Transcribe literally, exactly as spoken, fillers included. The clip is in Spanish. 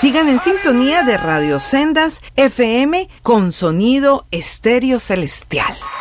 Sigan en sintonía de Radio Sendas F M con sonido estéreo celestial.